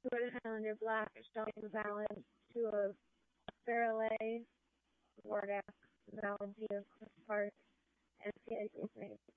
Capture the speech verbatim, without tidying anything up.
Jordan Highlander Black, Showing Valid, two of Fairlay, Wardak, Valentine of Cliff Park, and Fiat Group